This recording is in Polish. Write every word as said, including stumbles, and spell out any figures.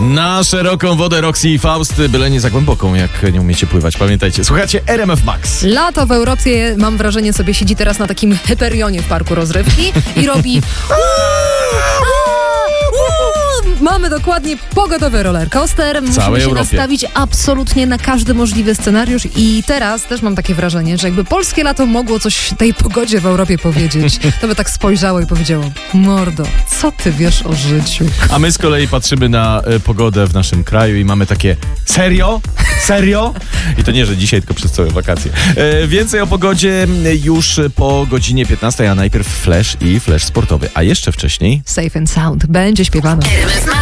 Na szeroką wodę Roxy i Faust, byle nie za głęboką, jak nie umiecie pływać. Pamiętajcie, słuchajcie R M F Max. Lato w Europie, mam wrażenie, sobie siedzi teraz na takim Hyperionie w parku rozrywki i robi... Mamy dokładnie pogodowy rollercoaster. Musimy się Europie. nastawić absolutnie na każdy możliwy scenariusz i teraz też mam takie wrażenie, że jakby polskie lato mogło coś tej pogodzie w Europie powiedzieć, to by tak spojrzało i powiedziało: mordo, co ty wiesz o życiu? A my z kolei patrzymy na e, pogodę w naszym kraju i mamy takie: serio? Serio? I to nie, że dzisiaj, tylko przez całe wakacje. E, więcej o pogodzie już po godzinie piętnastej, a najpierw flash i flash sportowy. A jeszcze wcześniej... Safe and Sound będzie śpiewane.